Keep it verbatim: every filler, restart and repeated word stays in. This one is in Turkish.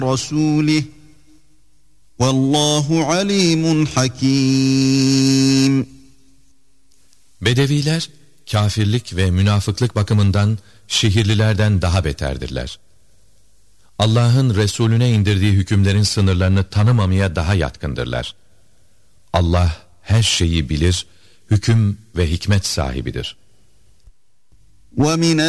رَسُولِهِ وَاللّٰهُ عَلِيمٌ حَكِيمٌ. Bedeviler, kâfirlik ve münafıklık bakımından şehirlilerden daha beterdirler. Allah'ın Resulüne indirdiği hükümlerin sınırlarını tanımamaya daha yatkındırlar. Allah her şeyi bilir, hüküm ve hikmet sahibidir. وَمِنَ